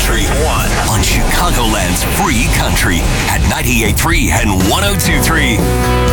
Country 1 on Chicagoland's Free Country at 98.3 and 102.3.